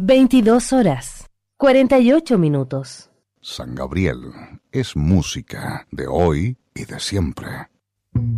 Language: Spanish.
22 horas, 48 minutos. San Gabriel es música de hoy y de siempre.